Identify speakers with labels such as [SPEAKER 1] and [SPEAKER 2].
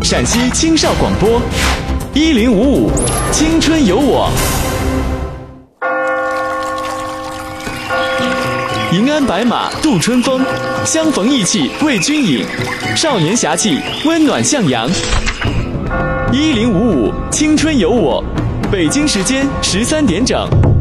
[SPEAKER 1] 陕西青少广播1055青春有我。迎安白马度春风，相逢意气为君饮。少年侠气，温暖向阳。1055青春有我，北京时间13点整。